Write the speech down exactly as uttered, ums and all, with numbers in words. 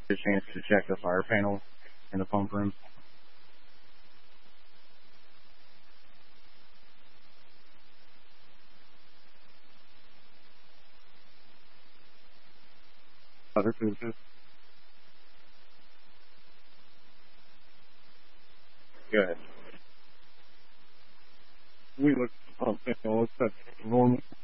a chance to check the fire panel in the pump room. Other fuses. Good. We look at the pump panel. It's that normal